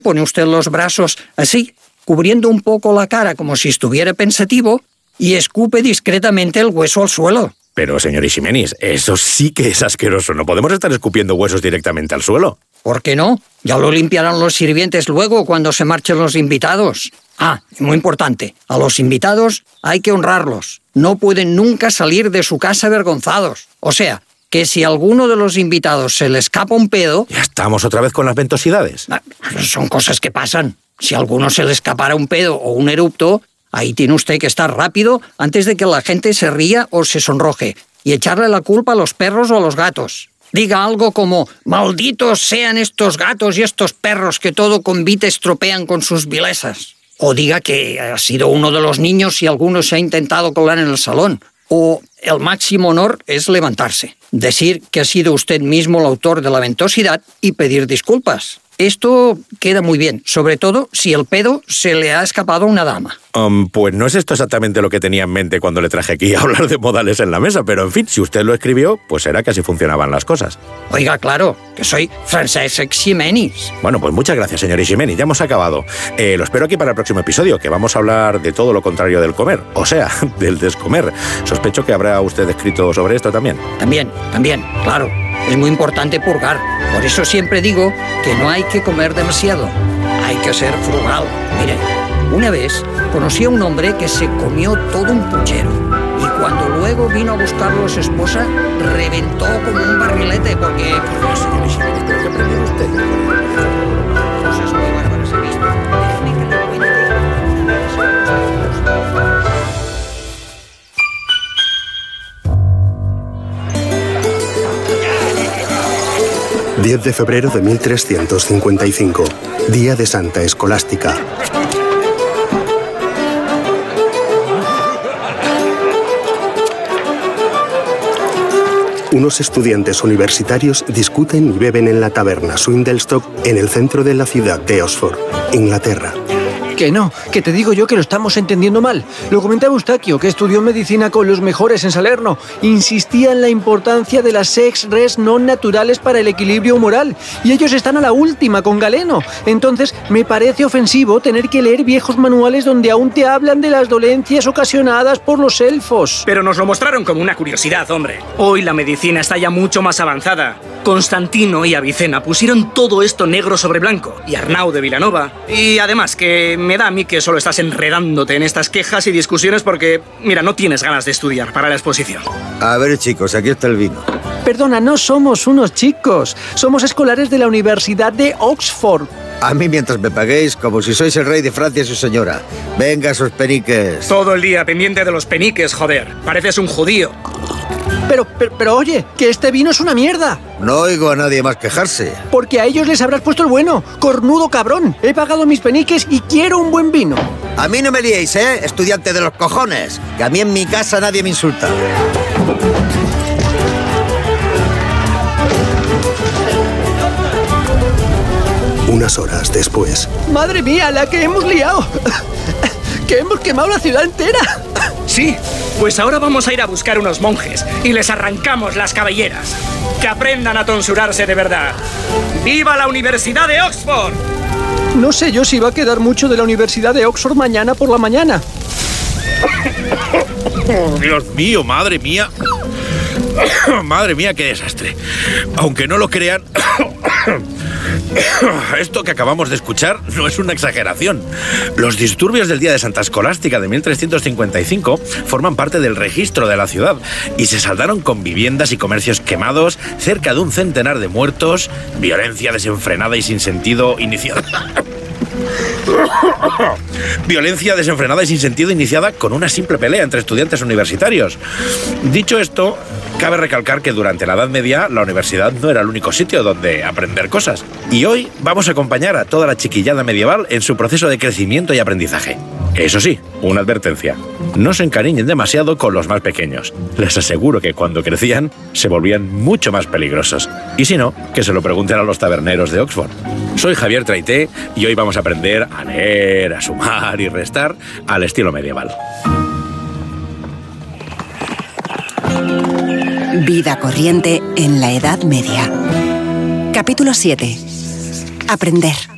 Pone usted los brazos así, cubriendo un poco la cara como si estuviera pensativo, y escupe discretamente el hueso al suelo. Pero, señor Eiximenis, eso sí que es asqueroso. No podemos estar escupiendo huesos directamente al suelo. ¿Por qué no? Ya lo limpiarán los sirvientes luego cuando se marchen los invitados. Ah, muy importante, a los invitados hay que honrarlos. No pueden nunca salir de su casa avergonzados. O sea, que si a alguno de los invitados se le escapa un pedo... ¿Ya estamos otra vez con las ventosidades? Son cosas que pasan. Si a alguno se le escapara un pedo o un erupto, ahí tiene usted que estar rápido antes de que la gente se ría o se sonroje y echarle la culpa a los perros o a los gatos. Diga algo como, malditos sean estos gatos y estos perros que todo convite estropean con sus vilezas. O diga que ha sido uno de los niños y alguno se ha intentado colar en el salón. O el máximo honor es levantarse, decir que ha sido usted mismo el autor de la ventosidad y pedir disculpas. Esto queda muy bien, sobre todo si el pedo se le ha escapado a una dama. Pues no es esto exactamente lo que tenía en mente cuando le traje aquí a hablar de modales en la mesa, pero en fin, si usted lo escribió, pues será que así funcionaban las cosas. Oiga, claro, que soy Francesc Eiximenis. Bueno, pues muchas gracias, señor Eiximenis, ya hemos acabado. Lo espero aquí para el próximo episodio, que vamos a hablar de todo lo contrario del comer, o sea, del descomer. Sospecho que habrá usted escrito sobre esto también. También, claro. Es muy importante purgar. Por eso siempre digo que no hay que comer demasiado. Hay que ser frugal. Mire, una vez conocí a un hombre que se comió todo un puchero. Y cuando luego vino a buscarlo a su esposa, reventó como un barrilete porque... Señor Eiximenis, ¿pero qué aprendió usted? Cosas muy bárbaras he visto. Déjeme que le cuente. 10 de febrero de 1355, día de Santa Escolástica. Unos estudiantes universitarios discuten y beben en la taberna Swindlestock en el centro de la ciudad de Oxford, Inglaterra. Que no, que te digo yo que lo estamos entendiendo mal. Lo comentaba Eustaquio, que estudió medicina con los mejores en Salerno. Insistía en la importancia de las sex res non naturales para el equilibrio moral. Y ellos están a la última con Galeno. Entonces, me parece ofensivo tener que leer viejos manuales donde aún te hablan de las dolencias ocasionadas por los elfos. Pero nos lo mostraron como una curiosidad, hombre. Hoy la medicina está ya mucho más avanzada. Constantino y Avicena pusieron todo esto negro sobre blanco. Y Arnau de Vilanova. Y además que me da a mí que solo estás enredándote en estas quejas y discusiones porque, mira, no tienes ganas de estudiar para la exposición. A ver, chicos, aquí está el vino. Perdona, no somos unos chicos. Somos escolares de la Universidad de Oxford. A mí mientras me paguéis como si sois el rey de Francia y su señora. Venga, sus peniques. Todo el día pendiente de los peniques, joder. Pareces un judío. Pero oye, que este vino es una mierda. No oigo a nadie más quejarse. Porque a ellos les habrás puesto el bueno. Cornudo cabrón. He pagado mis peniques y quiero un buen vino. A mí no me liéis, estudiante de los cojones. Que a mí en mi casa nadie me insulta. Unas horas después. ¡Madre mía, la que hemos liado! ¡Que hemos quemado la ciudad entera! Sí, pues ahora vamos a ir a buscar unos monjes y les arrancamos las cabelleras. Que aprendan a tonsurarse de verdad. ¡Viva la Universidad de Oxford! No sé yo si va a quedar mucho de la Universidad de Oxford mañana por la mañana. Dios mío, madre mía. Madre mía, qué desastre. Aunque no lo crean, esto que acabamos de escuchar no es una exageración. Los disturbios del día de Santa Escolástica de 1355 forman parte del registro de la ciudad y se saldaron con viviendas y comercios quemados, cerca de un centenar de muertos, violencia desenfrenada y sin sentido iniciada. Violencia desenfrenada y sin sentido iniciada con una simple pelea entre estudiantes universitarios. Dicho esto, cabe recalcar que durante la Edad Media la universidad no era el único sitio donde aprender cosas. Y hoy vamos a acompañar a toda la chiquillada medieval en su proceso de crecimiento y aprendizaje. Eso sí, una advertencia. No se encariñen demasiado con los más pequeños. Les aseguro que cuando crecían se volvían mucho más peligrosos. Y si no, que se lo pregunten a los taberneros de Oxford. Soy Javier Traité y hoy vamos a aprender a leer, a sumar y restar al estilo medieval. Vida corriente en la Edad Media. Capítulo 7. Aprender.